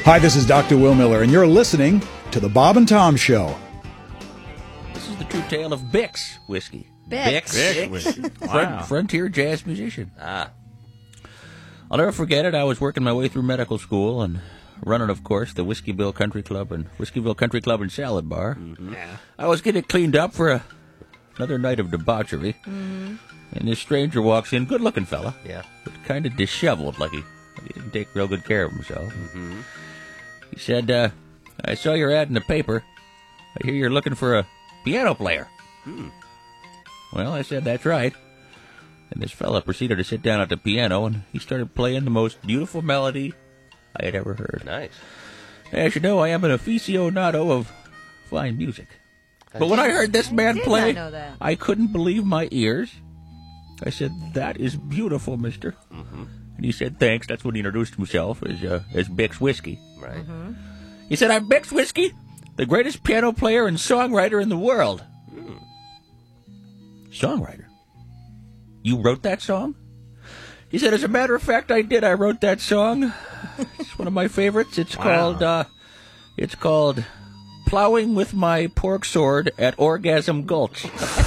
Hi, this is Dr. Will Miller, and you're listening to The Bob and Tom Show. This is the true tale of Bix whiskey. Bix whiskey. Wow. Frontier jazz musician. Ah. I'll never forget it. I was working my way through medical school and running, of course, the Whiskeyville Country Club and Salad Bar. Mm-hmm. Yeah. I was getting cleaned up for another night of debauchery. Mm-hmm. And this stranger walks in, good-looking fella. Yeah. But kind of disheveled, like he didn't take real good care of himself. Mm-hmm. He said, I saw your ad in the paper. I hear you're looking for a piano player. Well, I said, that's right. And this fella proceeded to sit down at the piano, and he started playing the most beautiful melody I had ever heard. Nice. As you know, I am an aficionado of fine music. But when I heard this man play, not know that. I couldn't believe my ears. I said, that is beautiful, mister. Mm-hmm. And he said, thanks. That's when he introduced himself as Bix Whiskey. Right. He said, I'm Bix Whiskey, the greatest piano player and songwriter in the world. Songwriter? You wrote that song? He said, as a matter of fact, I did. I wrote that song. It's one of my favorites. It's called Plowing with My Pork Sword at Orgasm Gulch.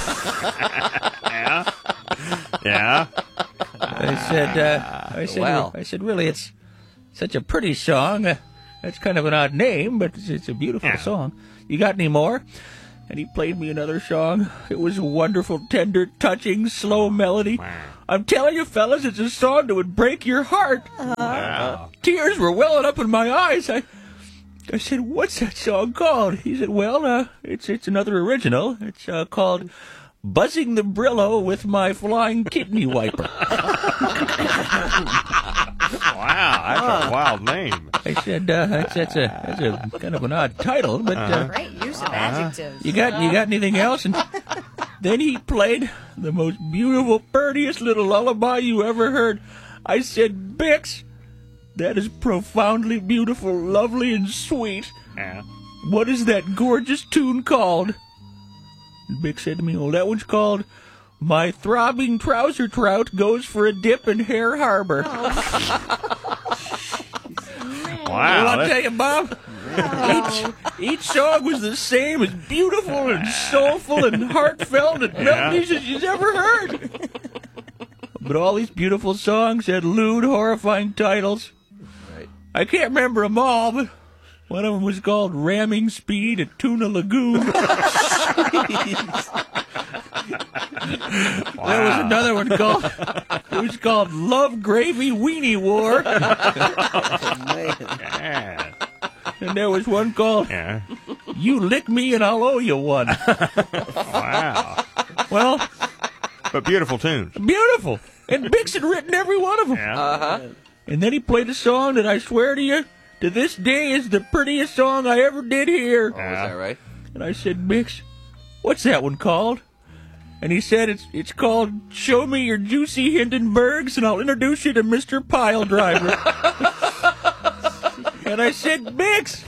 Yeah. I said, Wow. I said, really, it's such a pretty song. That's kind of an odd name, but it's a beautiful song. You got any more? And he played me another song. It was a wonderful, tender, touching, slow melody. I'm telling you, fellas, it's a song that would break your heart. Wow. Tears were welling up in my eyes. I said, what's that song called? He said, well, it's another original. It's called Buzzing the Brillo with My Flying Kidney Wiper. Wow, that's a wild name. I said, that's a kind of an odd title, but Great use of adjectives. you got anything else? And then he played the most beautiful, prettiest little lullaby you ever heard. I said, Bix, that is profoundly beautiful, lovely, and sweet. Yeah. What is that gorgeous tune called? And Bix said to me, oh, that one's called My Throbbing Trouser Trout Goes for a Dip in Hare Harbor. Wow. Well, I'll tell you, Bob, each song was the same, as beautiful and soulful and heartfelt and melodies as you've ever heard. But all these beautiful songs had lewd, horrifying titles. Right. I can't remember them all, but one of them was called Ramming Speed at Tuna Lagoon. There was another one called Love Gravy Weenie War. Yeah. And there was one called Yeah. You Lick Me and I'll Owe You One. Wow. Well, But beautiful tunes. beautiful. And Bix had written every one of them. Yeah. And then he played a song that I swear to you, to this day is the prettiest song I ever did hear. Is that right? And I said, Bix, what's that one called? And he said, it's called Show Me Your Juicy Hindenburgs and I'll introduce you to Mr. Pile Driver. And I said, Bix,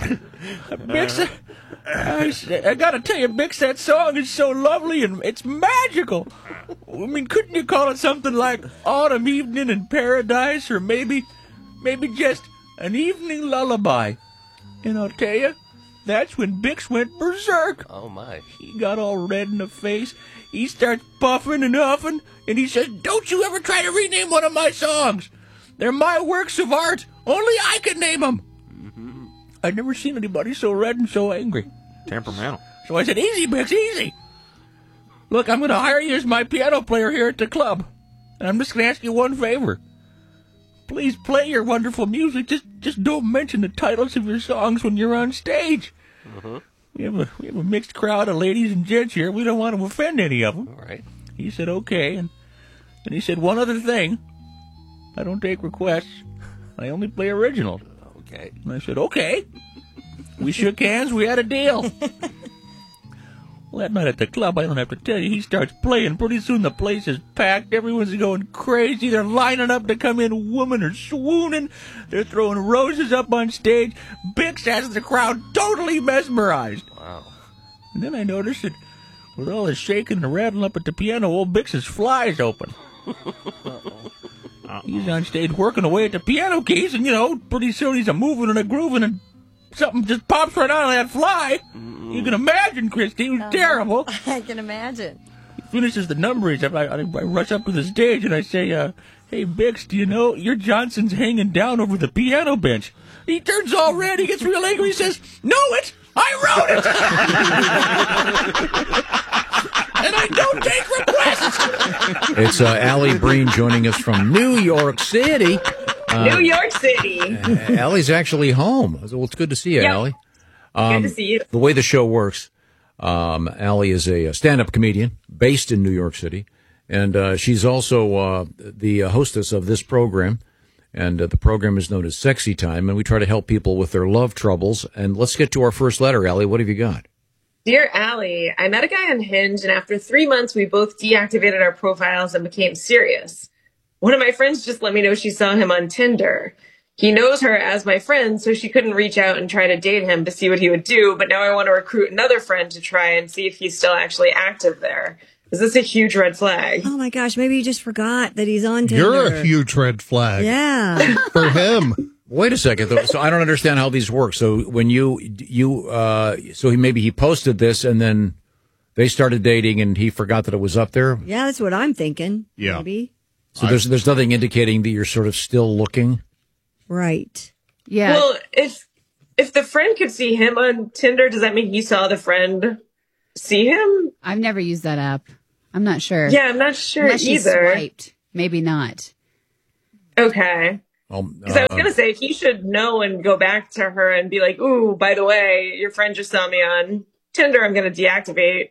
I gotta tell you, Bix, that song is so lovely and it's magical. I mean, couldn't you call it something like Autumn Evening in Paradise or maybe just An Evening Lullaby? And I'll tell you, that's when Bix went berserk. Oh, my. He got all red in the face. He starts puffing and huffing, and he says, don't you ever try to rename one of my songs. They're my works of art. Only I can name them. I'd never seen anybody so red and so angry. Temperamental. So I said, easy, Bix, easy. Look, I'm going to hire you as my piano player here at the club. And I'm just going to ask you one favor. Please play your wonderful music. Just don't mention the titles of your songs when you're on stage. We have a mixed crowd of ladies and gents here. We don't want to offend any of them. All right. He said, okay. And he said, one other thing. I don't take requests. I only play originals. Okay. And I said, okay. We shook hands. We had a deal. Well, that night at the club, I don't have to tell you, he starts playing. Pretty soon the place is packed. Everyone's going crazy. They're lining up to come in. Women are swooning. They're throwing roses up on stage. Bix has the crowd totally mesmerized. Wow. And then I noticed that with all the shaking and rattling up at the piano, old Bix's fly is open. He's on stage working away at the piano keys, and, pretty soon he's moving and grooving, and something just pops right out of that fly. You can imagine, Christy. It was terrible. I can imagine. He finishes the numbers. I rush up to the stage, and I say, hey, Bix, do you know your Johnson's hanging down over the piano bench? He turns all red. He gets real angry. He says, "No, I wrote it." And I don't take requests. It's Allie Breen joining us from New York City. New York City. Allie's actually home. Well, it's good to see you, Yep. Allie. Good to see you. The way the show works, Allie is a stand-up comedian based in New York City, and she's also the hostess of this program. And the program is known as Sexy Time, and we try to help people with their love troubles. And let's get to our first letter, Allie. What have you got? Dear Allie, I met a guy on Hinge, and after 3 months, we both deactivated our profiles and became serious. One of my friends just let me know she saw him on Tinder. He knows her as my friend, so she couldn't reach out and try to date him to see what he would do, but now I want to recruit another friend to try and see if he's still actually active there. Is this a huge red flag? Oh my gosh, maybe you just forgot that he's on Tinder. You're a huge red flag. Yeah. For him. Wait a second, though. So I don't understand how these work. So when maybe he posted this and then they started dating and he forgot that it was up there. Yeah, that's what I'm thinking. Yeah. Maybe. So there's nothing indicating that you're sort of still looking. Right. Yeah. Well, if the friend could see him on Tinder, does that mean he saw the friend see him? I've never used that app. I'm not sure. Yeah, I'm not sure Unless she either. swiped. Maybe not. Okay. Because I was going to say, he should know and go back to her and be like, ooh, by the way, your friend just saw me on Tinder. I'm going to deactivate,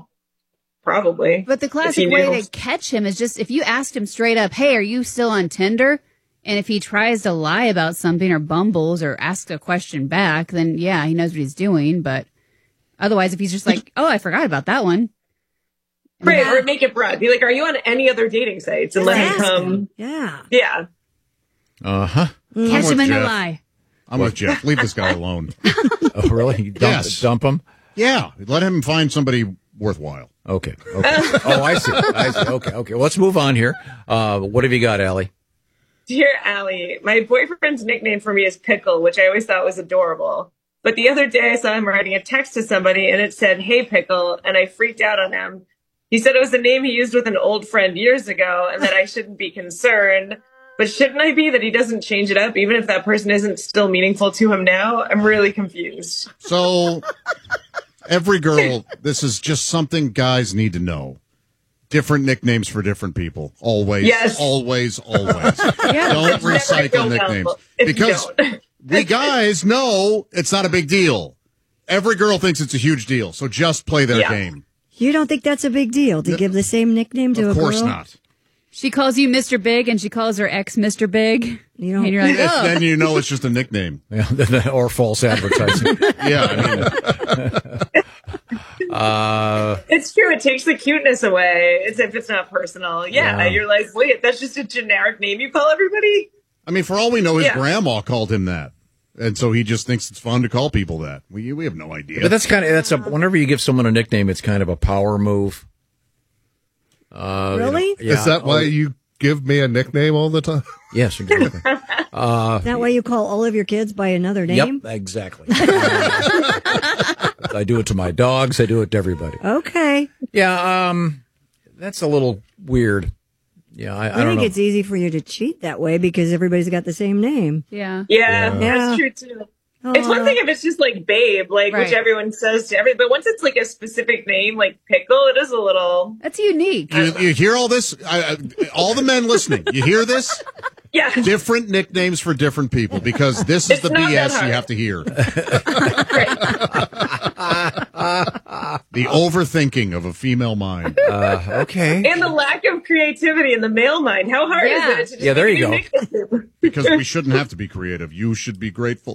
probably. But the classic way to catch him is just if you asked him straight up, hey, are you still on Tinder? And if he tries to lie about something or bumbles or asks a question back, then yeah, he knows what he's doing. But otherwise, if he's just like, oh, I forgot about that one. Right, or make it broad. Be like, are you on any other dating sites? And let him come. Yeah. Yeah. Uh-huh. Catch him in Jeff. the lie. I'm with Jeff. Leave this guy alone. Oh, really? You dump him? Yeah. Let him find somebody worthwhile. Okay. Oh, I see. Okay. Well, let's move on here. What have you got, Allie? Dear Allie, my boyfriend's nickname for me is Pickle, which I always thought was adorable. But the other day I saw him writing a text to somebody and it said, hey, Pickle, and I freaked out on him. He said it was the name he used with an old friend years ago and that I shouldn't be concerned. But shouldn't I be that he doesn't change it up, even if that person isn't still meaningful to him now? I'm really confused. So, every girl, this is just something guys need to know. Different nicknames for different people. Always. Yes. Always. Don't It's recycle never nicknames. helpful if you Because don't. we guys know it's not a big deal. Every girl thinks it's a huge deal. So just play their game. You don't think that's a big deal to give the same nickname to a girl? Of course not. She calls you Mr. Big and she calls her ex Mr. Big. You don't, and you're like, oh. Then you know it's just a nickname. Yeah, or false advertising. Yeah, It's true. It takes the cuteness away. It's if it's not personal. Yeah, you're like, wait, that's just a generic name you call everybody? I mean, for all we know, his grandma called him that. And so he just thinks it's fun to call people that. We have no idea. But whenever you give someone a nickname, it's kind of a power move. Really? Is that why you give me a nickname all the time? Yes, exactly. That way you call all of your kids by another name? Yep, exactly. I do it to my dogs. I do it to everybody. Okay. Yeah, that's a little weird. Yeah, I don't think know. it's easy for you to cheat that way because everybody's got the same name. Yeah. Yeah, that's true too. It's one thing if it's just like Babe, like which everyone says to everybody, but once it's like a specific name, like Pickle, it is a little. That's unique. You hear all this? All the men listening, you hear this? Yeah. Different nicknames for different people because this is It's the not that BS you hard. have to hear. The overthinking of a female mind. Okay. And the lack of creativity in the male mind. How hard is it to just there you make a new nickname? Because we shouldn't have to be creative. You should be grateful.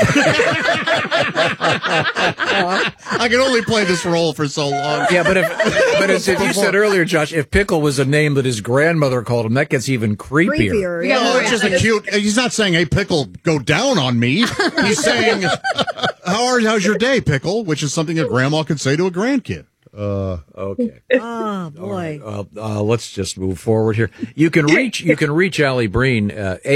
I can only play this role for so long. Yeah, but as you said earlier, Josh, if Pickle was a name that his grandmother called him, that gets even creepier. No, it's just a cute. He's not saying, "Hey, Pickle, go down on me." He's saying, how's your day, Pickle?" Which is something a grandma could say to a grandkid. Okay. Oh boy. Let's just move forward here. You can reach Allie Breen,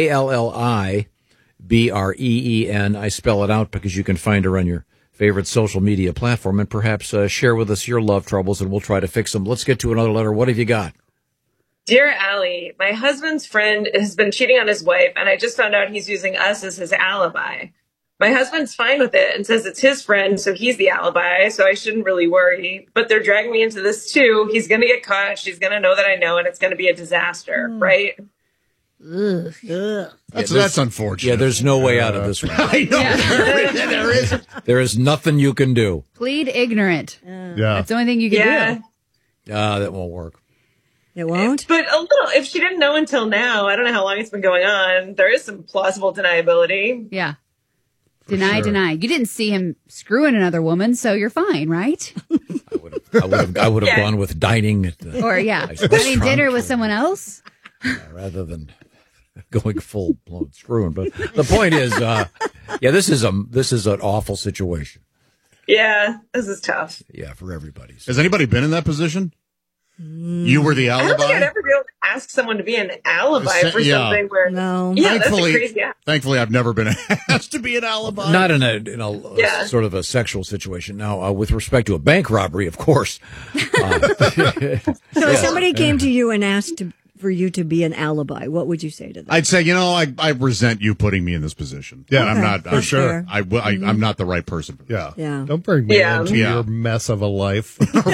ALLIBREEN. I spell it out because you can find her on your favorite social media platform, and perhaps share with us your love troubles, and we'll try to fix them. Let's get to another letter. What have you got? Dear Allie, my husband's friend has been cheating on his wife, and I just found out he's using us as his alibi. My husband's fine with it and says it's his friend, so he's the alibi, so I shouldn't really worry. But they're dragging me into this too. He's going to get caught. She's going to know that I know, and it's going to be a disaster, right? Ugh. That's unfortunate. Yeah, there's no way out of this one. I know. There is. There is nothing you can do. Plead ignorant. Yeah. That's the only thing you can do. That won't work. It won't? But a little, if she didn't know until now, I don't know how long it's been going on, there is some plausible deniability. Yeah. Deny. You didn't see him screwing another woman, so you're fine, right? I would have gone with dining at the Or, having dinner with someone else. rather than going full blown screwing. But the point is, this is an awful situation. Yeah, this is tough. Yeah, for everybody. Has anybody been in that position? You were the I don't think I'd alibi? ever be able to ask someone to be an alibi for Yeah. something where. No. Yeah, that's a Thankfully, crazy. thankfully, I've never been asked to be an alibi. Not in a Yeah. sort of a sexual situation. Now, with respect to a bank robbery, of course. So if somebody came to you and asked for you to be an alibi, what would you say to them? I'd say, I resent you putting me in this position. Yeah, I'm not. for sure. I'm not the right person for this. Yeah. Yeah. Don't bring me Yeah. into Yeah. your mess of a life.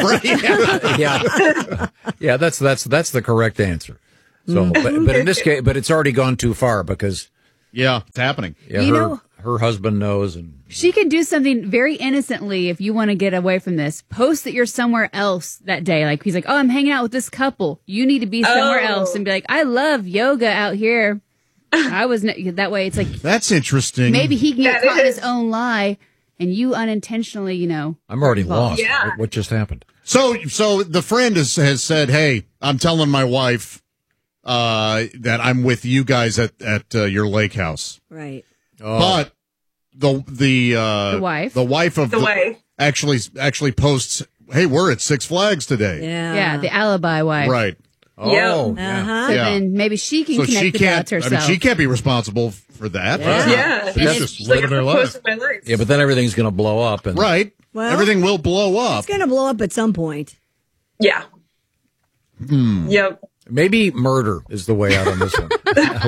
Yeah, that's the correct answer. So, but in this case, but it's already gone too far because Yeah, it's happening. her husband knows, and She can do something very innocently if you want to get away from this. Post that you're somewhere else that day. Like, he's like, oh, I'm hanging out with this couple. You need to be somewhere else. And be like, I love yoga out here. That way it's like, That's interesting. maybe he can get That caught in his is. own lie and you unintentionally, I'm already lost. Yeah. What just happened? So the friend has said, "Hey, I'm telling my wife that I'm with you guys at your lake house." Right. But the wife of The wife. actually posts, "Hey, we're at Six Flags today." Yeah, the alibi wife. Right. Oh, yeah. Uh-huh. So Yeah. then maybe she can So connect she the can't. dots herself. she can't be responsible for that. Yeah. She's just She's like, living her I'm life. posting my life. Yeah, but then everything's going to blow up. And Right. Well, Everything will blow up. It's going to blow up at some point. Yeah. Yep. maybe murder is the way out on this one.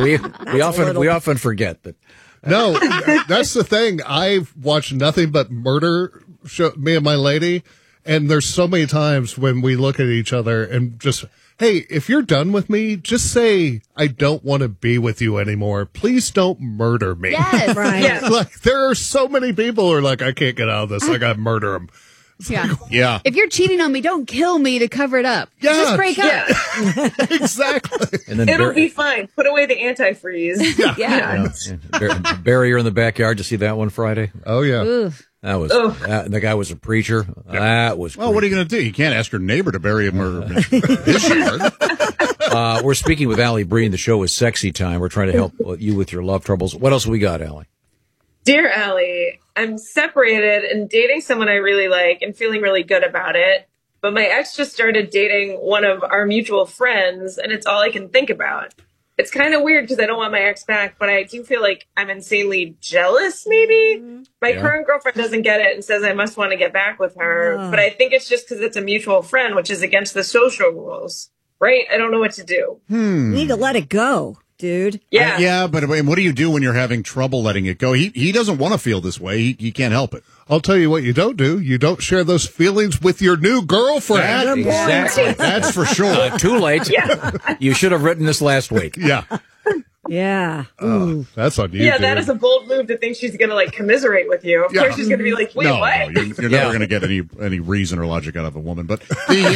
we often forget that. No, that's the thing. I've watched nothing but murder show, me and my lady, and there's so many times when we look at each other and just, hey, if you're done with me, just say, I don't want to be with you anymore. Please don't murder me. Yes. Right. Yeah. Like, there are so many people who are like, I can't get out of this. I got to murder him. Yeah. Yeah. If you're cheating on me, don't kill me to cover it up. Yeah. Just break up. Yeah. Exactly. And then It'll be fine. Put away the antifreeze. Yeah. bury her in the backyard. To see that one Friday. Oh, yeah. Oof. That was the guy was a preacher. That was. Well, what are you going to do? You can't ask your neighbor to bury him or his yard. We're speaking with Allie Breen. The show is Sexy Time. We're trying to help you with your love troubles. What else we got, Allie? Dear Allie, I'm separated and dating someone I really like and feeling really good about it. But my ex just started dating one of our mutual friends, and it's all I can think about. It's kind of weird because I don't want my ex back, but I do feel like I'm insanely jealous, maybe. My current girlfriend doesn't get it and says I must want to get back with her. But I think it's just because it's a mutual friend, which is against the social rules. Right? I don't know what to do. You need to let it go, dude. Yeah. Yeah, but I mean, what do you do when you're having trouble letting it go? He doesn't want to feel this way. He can't help it. I'll tell you what you don't do. You don't share those feelings with your new girlfriend. Exactly. That's for sure. Too late. Yeah. You should have written this last week. Yeah. Yeah. That's on you, Yeah, dude. that is a bold move to think she's going to like commisserate with you. Of course she's going to be like, wait, No, what? you're never going to get any reason or logic out of a woman. But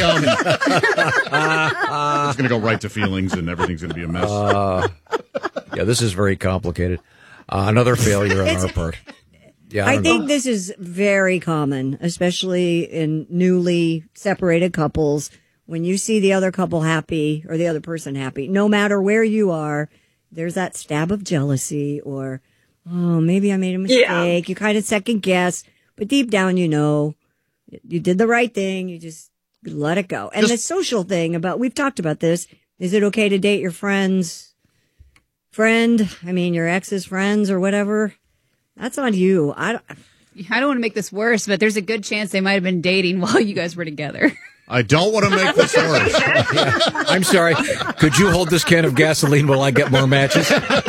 it's going to go right to feelings, and everything's going to be a mess. Yeah, this is very complicated. Another failure on our part. Yeah, I don't think know. this is very common, especially in newly separated couples. When you see the other couple happy or the other person happy, no matter where you are, there's that stab of jealousy or, oh, maybe I made a mistake. Yeah. You kind of second guess, but deep down, you know, you did the right thing. You just let it go. And the social thing we've talked about this. Is it okay to date your friend's friend? I mean, your ex's friends or whatever. That's on you. I don't want to make this worse, but there's a good chance they might have been dating while you guys were together. I don't want to make this worse. I'm sorry. Could you hold this can of gasoline while I get more matches?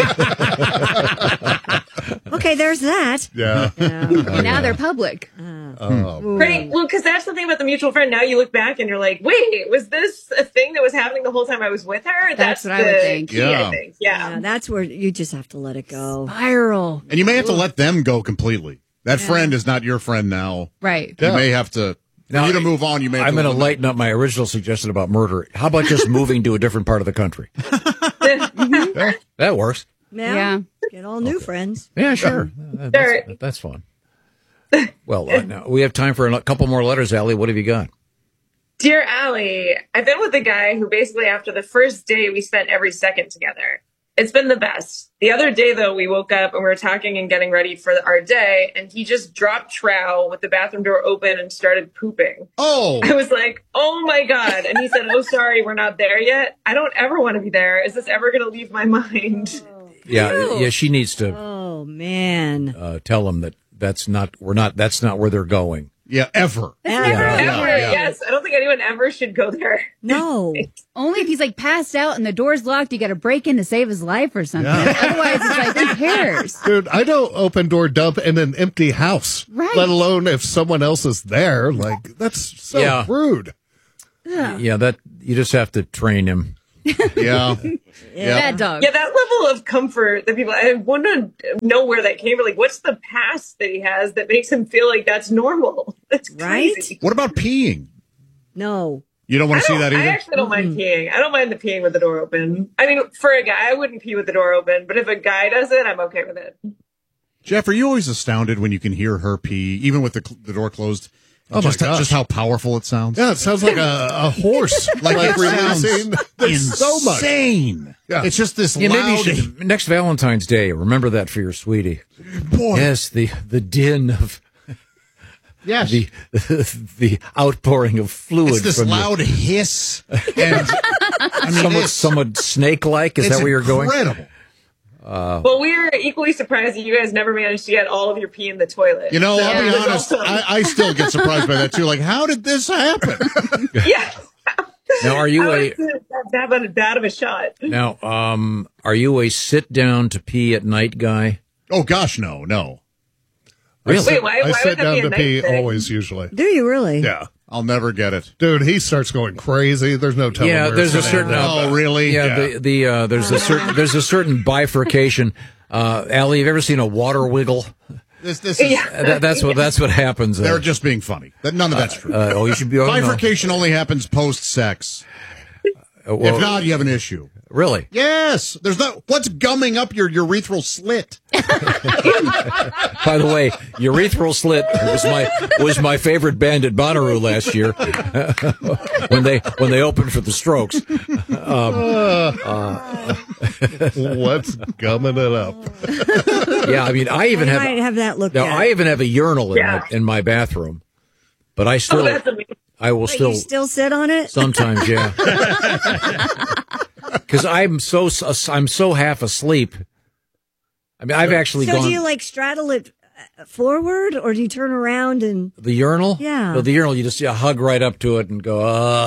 Okay, there's that. Yeah. Now they're public. Because that's the thing about the mutual friend. Now you look back and you're like, wait, was this a thing that was happening the whole time I was with her? That's what I would think. Key, I think. Yeah. That's where you just have to let it go. Spiral. And you may have to let them go completely. That friend is not your friend now. Right. You may have to. For you to move on, you may have I'm to. going to lighten up my original suggestion about murder. How about just moving to a different part of the country? That works. Yeah. Get all new friends. Yeah, sure. That's fun. Well, now we have time for a couple more letters, Allie. What have you got? Dear Allie, I've been with a guy who basically after the first day, we spent every second together. It's been the best. The other day, though, we woke up and we were talking and getting ready for our day, and he just dropped trow with the bathroom door open and started pooping. Oh! I was like, oh my God. And he said, oh, sorry, we're not there yet. I don't ever want to be there. Is this ever going to leave my mind? Yeah, she needs to. Oh man! Tell them that's not where they're going. Yeah, ever. Yes, I don't think anyone ever should go there. No, only if he's like passed out and the door's locked. You got to break in to save his life or something. Otherwise, it's like who cares? Dude, I don't open door dump in an empty house. Right. Let alone if someone else is there. Like that's so rude. Yeah, that you just have to train him. Yeah. Bad dog. Yeah, that level of comfort that people, I want to know where that came from. Like, what's the past that he has that makes him feel like that's normal? That's crazy. What about peeing? No. You don't want to see that either? I actually don't mind peeing. I don't mind the peeing with the door open. I mean, for a guy, I wouldn't pee with the door open, but if a guy does it, I'm okay with it. Jeff, are you always astounded when you can hear her pee, even with the door closed? Oh my gosh. Just how powerful it sounds. Yeah, it sounds like a horse. Like it releasing. There's so much. Insane. Yeah. It's just this Yeah, maybe you loud. should, next Valentine's Day, remember that for your sweetie. Boy. Yes, the din of Yes. the outpouring of fluid. It's this from loud hiss. And I mean, somewhat snake-like. Is it's that where you're going? Incredible. Well, we're equally surprised that you guys never managed to get all of your pee in the toilet. You know, I'll be That's honest. awesome. I still get surprised by that too. Like, how did this happen? Yeah. Now, are you How a is it that bad of a shot? now? Are you a sit down to pee at night guy? Oh gosh, no. Really? Wait, why I would sit that down be a to night pee thing? always, usually. Do you really? Yeah. I'll never get it. Dude, he starts going crazy. There's no telling. Yeah, where there's it's a gonna certain. end. Oh, really? Yeah, Yeah. there's a certain bifurcation. Allie, have you ever seen a water wiggle? This is. That's what happens. They're just being funny. None of that's true. You should be. Oh, no. Bifurcation only happens post-sex. Well, If not, you have an issue. really? Yes. There's no. What's gumming up your urethral slit? By the way, urethral slit was my favorite band at Bonnaroo last year when they opened for the Strokes. What's gumming it up? Yeah, I mean, I even I might have that looked now. at. I even have a urinal in my bathroom, but I still That's amazing. I will But still you still sit on it? sometimes, yeah, because I'm so half asleep. I mean, I've actually So gone do you like straddle it forward, or do you turn around and? the urinal. Yeah. No, the urinal. You just hug right up to it and go.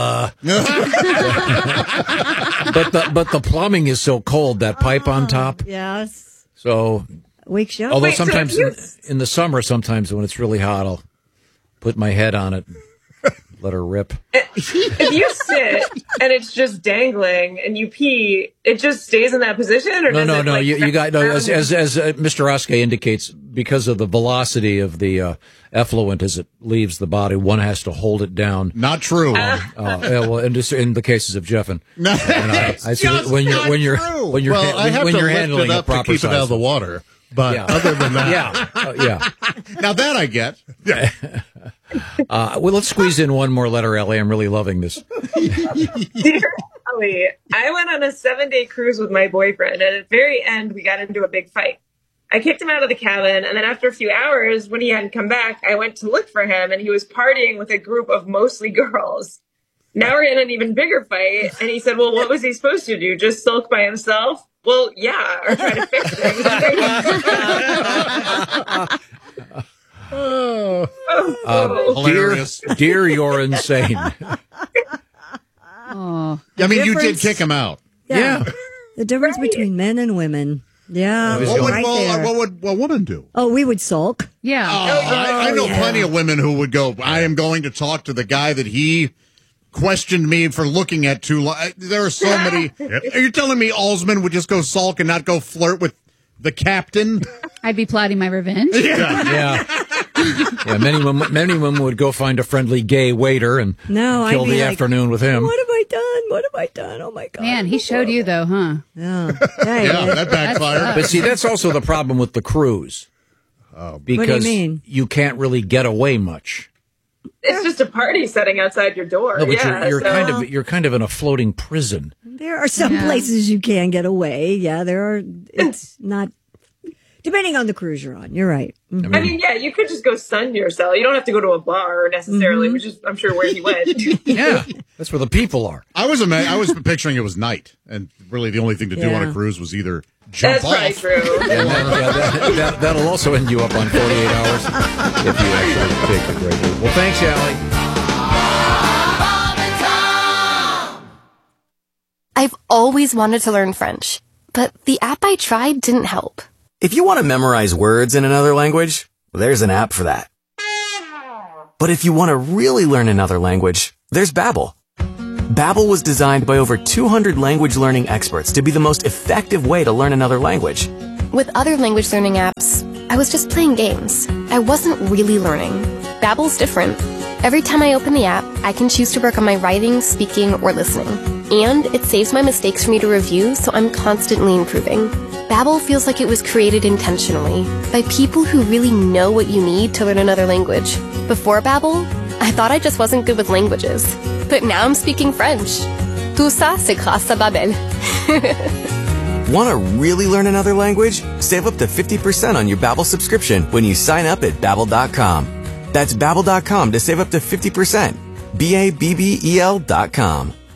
But the plumbing is so cold. That pipe on top. Yes. So Wakes you up. although Wait, so sometimes if in the summer, sometimes when it's really hot, I'll put my head on it, and let her rip. If you sit and it's just dangling and you pee, it just stays in that position, or does No. it, like, You got no. As around? Mr. Oskey indicates, because of the velocity of the effluent as it leaves the body, one has to hold it down. Not true. Well, in the cases of Jeffin, I see that when you're Well, I have when to you're lift handling it a up to proper keep it out of size. the water. But Yeah. other than that, Yeah. Now that I get. Well, let's squeeze in one more letter, Ellie. I'm really loving this. Dear Ellie, I went on a 7-day cruise with my boyfriend, and at the very end, we got into a big fight. I kicked him out of the cabin, and then after a few hours, when he hadn't come back, I went to look for him, and he was partying with a group of mostly girls. Now we're in an even bigger fight. And he said, well, what was he supposed to do? Just sulk by himself? Well, yeah, or try to fix things. Hilarious. Dear, you're insane. Oh, I mean, you did difference- kick him out. Yeah. The difference between men and women. Yeah, What What would, right there. what would a woman do? Oh, we would sulk. yeah. I know yeah. plenty of women who would go, I am going to talk to the guy that he questioned me for looking at too long. There are so many. Are you telling me Alsman would just go sulk and not go flirt with the captain? I'd be plotting my revenge. Yeah. Yeah, many women would go find a friendly gay waiter and No, kill I'd be the like, afternoon with him. What have I done? What have I done? Oh my God. Man, he showed you though, huh? Yeah. Hey, Yeah, that backfired. But see, that's also the problem with the cruise. Because mean? you can't really get away much. It's just a party setting outside your door. No, but yeah, you're so- you're kind of in a floating prison. there are some places you can get away. Yeah, there are. It's not. Depending on the cruise you're on. You're right. Mhm. I mean, yeah, you could just go sun yourself. You don't have to go to a bar necessarily, which is, I'm sure, where he went. Yeah, that's where the people are. I was picturing it was night, and really the only thing to do on a cruise was either jump That's probably off. true. And that'll also end you up on 48 hours if you actually take the great route. Well, thanks, Allie. I've always wanted to learn French, but the app I tried didn't help. If you want to memorize words in another language, there's an app for that. But if you want to really learn another language, there's Babbel. Babbel was designed by over 200 language learning experts to be the most effective way to learn another language. With other language learning apps, I was just playing games. I wasn't really learning. Babbel's different. Every time I open the app, I can choose to work on my writing, speaking, or listening. And it saves my mistakes for me to review, so I'm constantly improving. Babbel feels like it was created intentionally by people who really know what you need to learn another language. Before Babbel, I thought I just wasn't good with languages. But now I'm speaking French. Tout ça, c'est grâce à Babbel. Want to really learn another language? Save up to 50% on your Babbel subscription when you sign up at Babbel.com. That's Babbel.com to save up to 50%. Babbel.com.